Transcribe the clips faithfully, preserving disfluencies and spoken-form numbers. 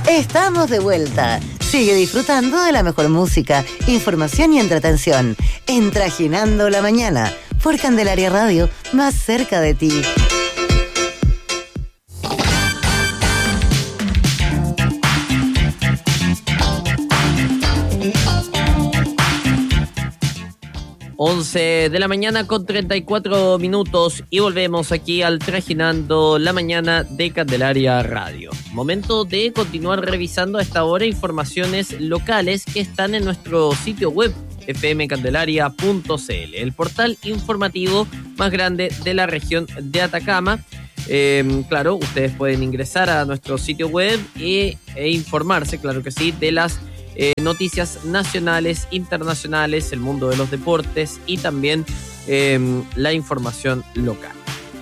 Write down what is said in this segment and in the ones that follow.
Estamos de vuelta. Sigue disfrutando de la mejor música, información y entretención en Trajinando la Mañana por Candelaria Radio, más cerca de ti. once de la mañana con treinta y cuatro minutos y volvemos aquí al Trajinando la Mañana de Candelaria Radio. Momento de continuar revisando a esta hora informaciones locales que están en nuestro sitio web efe eme candelaria punto ce ele, el portal informativo más grande de la región de Atacama. Eh, claro, ustedes pueden ingresar a nuestro sitio web e, e informarse, claro que sí, de las Eh, noticias nacionales, internacionales, el mundo de los deportes y también eh, la información local.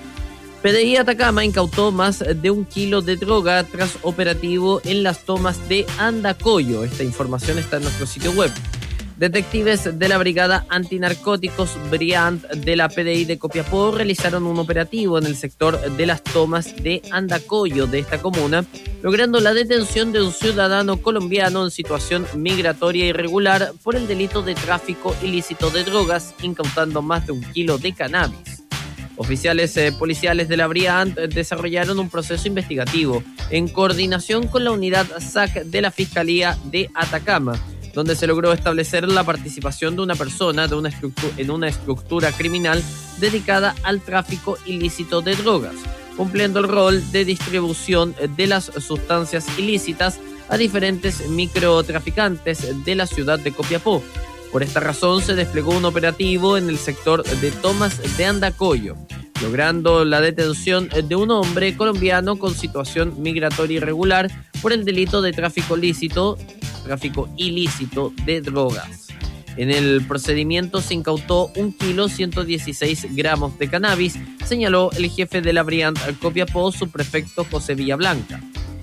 P D I Atacama incautó más de un kilo de droga tras operativo en las tomas de Andacollo. Esta información está en nuestro sitio web. Detectives de la Brigada Antinarcóticos Briand de la P D I de Copiapó realizaron un operativo en el sector de las tomas de Andacollo de esta comuna, logrando la detención de un ciudadano colombiano en situación migratoria irregular por el delito de tráfico ilícito de drogas, incautando más de un kilo de cannabis. Oficiales eh, policiales de la Briand desarrollaron un proceso investigativo en coordinación con la unidad S A C de la Fiscalía de Atacama, donde se logró establecer la participación de una persona de una estructura, en una estructura criminal dedicada al tráfico ilícito de drogas, cumpliendo el rol de distribución de las sustancias ilícitas a diferentes microtraficantes de la ciudad de Copiapó. Por esta razón se desplegó un operativo en el sector de tomas de Andacollo, logrando la detención de un hombre colombiano con situación migratoria irregular por el delito de tráfico ilícito, tráfico ilícito de drogas. En el procedimiento se incautó un kilo ciento dieciséis gramos de cannabis, señaló el jefe de la Briand Copiapó, subprefecto José Villablanca.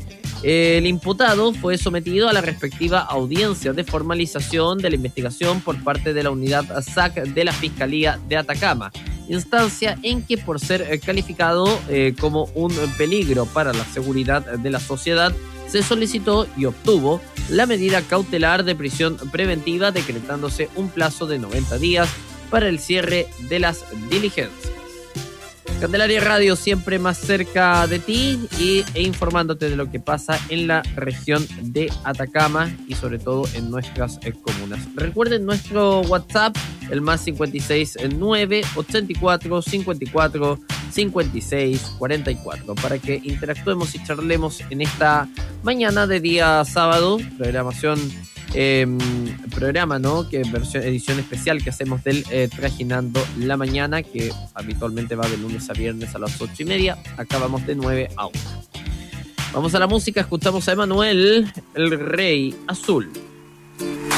El imputado fue sometido a la respectiva audiencia de formalización de la investigación por parte de la unidad S A C de la Fiscalía de Atacama, instancia en que por ser calificado eh, como un peligro para la seguridad de la sociedad, se solicitó y obtuvo la medida cautelar de prisión preventiva, decretándose un plazo de noventa días para el cierre de las diligencias. Candelaria Radio, siempre más cerca de ti y, e informándote de lo que pasa en la región de Atacama y sobre todo en nuestras eh, comunas. Recuerden nuestro WhatsApp, el más cincuenta y seis nueve ochenta y cuatro cincuenta y cuatro cincuenta y seis cuarenta y cuatro, para que interactuemos y charlemos en esta mañana de día sábado, programación Eh, programa, ¿no? Que versión, edición especial que hacemos del eh, Trajinando la Mañana, que habitualmente va de lunes a viernes a las ocho y media. Acá vamos de nueve a una. Vamos a la música, escuchamos a Emanuel, el Rey Azul.